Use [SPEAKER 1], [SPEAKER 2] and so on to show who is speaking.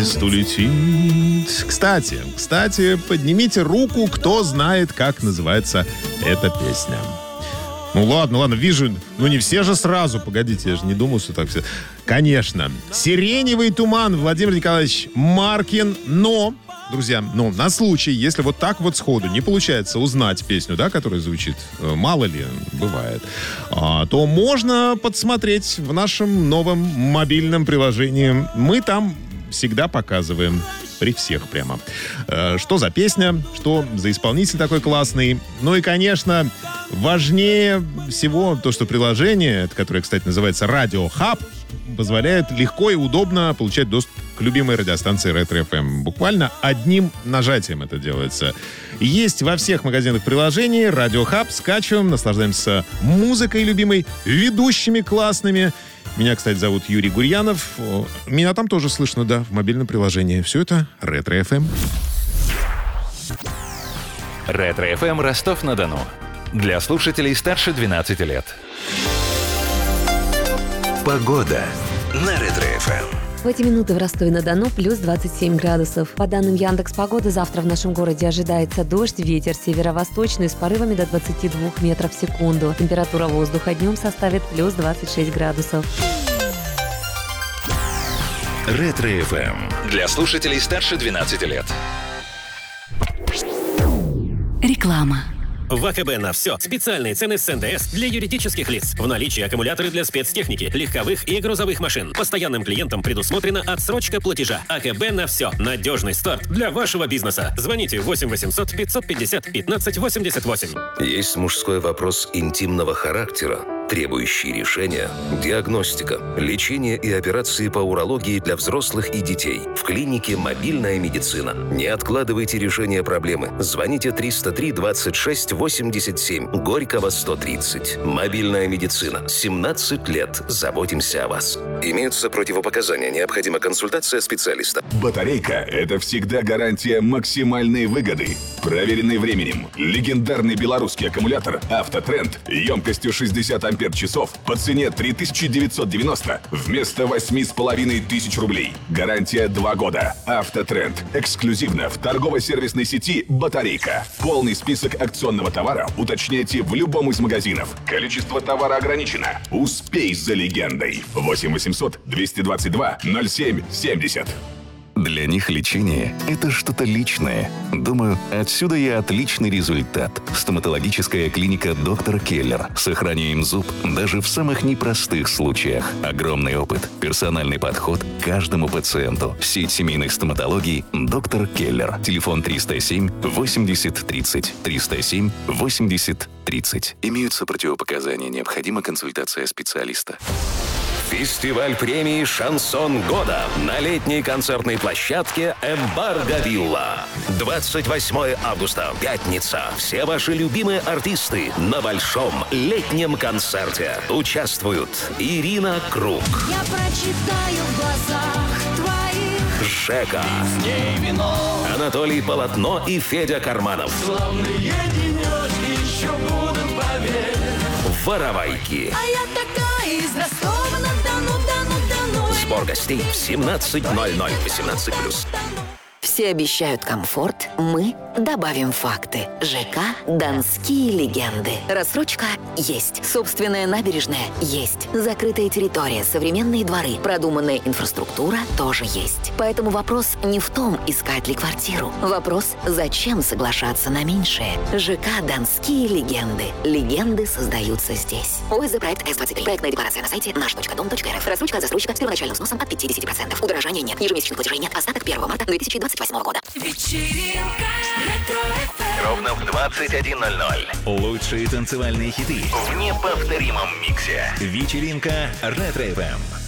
[SPEAKER 1] улетит. Кстати, поднимите руку, кто знает, как называется эта песня. Ну ладно, вижу, не все же сразу, погодите, я же не думал, что так все. Конечно, «Сиреневый туман», Владимир Николаевич Маркин, но, друзья, на случай, если вот так вот сходу не получается узнать песню, да, которая звучит, мало ли, бывает, то можно подсмотреть в нашем новом мобильном приложении. Мы там всегда показываем, при всех прямо, что за песня, что за исполнитель такой классный. Ну и, конечно, важнее всего то, что приложение, которое, кстати, называется Radio Hub, позволяет легко и удобно получать доступ к любимой радиостанции Ретро FM. Буквально одним нажатием это делается. Есть во всех магазинах приложений. Radio Hub. Скачиваем, наслаждаемся музыкой любимой, ведущими классными. Меня, кстати, зовут Юрий Гурьянов. Меня там тоже слышно, да, в мобильном приложении. Все это Ретро FM.
[SPEAKER 2] Ретро FM Ростов-на-Дону. Для слушателей старше 12 лет. Погода на Ретро FM.
[SPEAKER 3] В эти минуты в Ростове-на-Дону плюс 27 градусов. По данным Яндекс.Погоды, завтра в нашем городе ожидается дождь, ветер северо-восточный с порывами до 22 метров в секунду. Температура воздуха днем составит плюс 26 градусов.
[SPEAKER 2] Ретро FM. Для слушателей старше 12 лет.
[SPEAKER 4] Реклама.
[SPEAKER 5] В АКБ на все. Специальные цены с НДС для юридических лиц. В наличии аккумуляторы для спецтехники, легковых и грузовых машин. Постоянным клиентам предусмотрена отсрочка платежа. АКБ на все. Надежный старт для вашего бизнеса. Звоните 8 800 550 15 88.
[SPEAKER 6] Есть мужской вопрос интимного характера, требующий решения, диагностика, лечение и операции по урологии для взрослых и детей. В клинике «Мобильная медицина». Не откладывайте решение проблемы. Звоните 303 26 87, Горького 130. «Мобильная медицина». 17 лет заботимся о вас. Имеются противопоказания. Необходима консультация специалиста.
[SPEAKER 7] Батарейка – это всегда гарантия максимальной выгоды. Проверенный временем. Легендарный белорусский аккумулятор «Автотренд» емкостью 60 ампер-часов по цене 3990 вместо 8500 рублей. Гарантия 2 года. «Автотренд». Эксклюзивно в торгово-сервисной сети «Батарейка». Полный список акционного товара уточняйте в любом из магазинов. Количество товара ограничено. Успей за легендой. 8 800 222 07 70.
[SPEAKER 2] Для них лечение – это что-то личное. Думаю, отсюда и отличный результат. Стоматологическая клиника «Доктор Келлер». Сохраняем зуб даже в самых непростых случаях. Огромный опыт, персональный подход к каждому пациенту. Сеть семейной стоматологии «Доктор Келлер». Телефон 307 80 30. 307 80 30. Имеются противопоказания. Необходима консультация специалиста.
[SPEAKER 6] Фестиваль премии «Шансон года» на летней концертной площадке «Эмбарго Вилла». 28 августа, пятница. Все ваши любимые артисты на большом летнем концерте. Участвуют Ирина Круг,
[SPEAKER 8] Я прочитаю в глазах твоих
[SPEAKER 6] Жека,
[SPEAKER 8] с ней вино.
[SPEAKER 6] Анатолий Полотно и Федя Карманов.
[SPEAKER 8] Славные денечки еще будут, поверь.
[SPEAKER 6] Воровайки.
[SPEAKER 8] А я такая из Ростова-на-Дону.
[SPEAKER 6] Сбор гостей в 17:00. 18+.
[SPEAKER 4] Все обещают комфорт, мы добавим факты. ЖК «Донские легенды». Рассрочка есть. Собственная набережная есть. Закрытая территория, современные дворы, продуманная инфраструктура тоже есть. Поэтому вопрос не в том, искать ли квартиру. Вопрос, зачем соглашаться на меньшее. ЖК «Донские легенды». Легенды создаются здесь. ОСЗ проект С-23. Проектная декларация на сайте наш.дом.рф. Рассрочка от застройщика с первоначальным взносом от 50%. Удорожания нет. Ежемесячных платежей нет. Остаток 1 марта 2028 года.
[SPEAKER 8] Вечеринка Ретро-ФМ.
[SPEAKER 2] Ровно в 21:00. Лучшие танцевальные хиты в неповторимом миксе. Вечеринка Ретро FM.